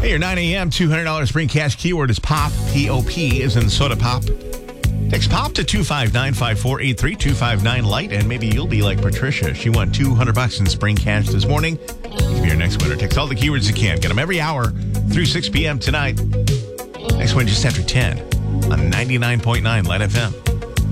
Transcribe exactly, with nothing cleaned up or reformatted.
Hey, your nine a.m. two hundred dollars Spring Cash keyword is POP. P O P is in soda pop. Text POP to two five nine five four eight three two five nine light, and maybe you'll be like Patricia. She won two hundred bucks in Spring Cash this morning. You can be your next winner. Text all the keywords you can. Get them every hour through six p.m. tonight. Next one just after ten on ninety-nine point nine Light F M.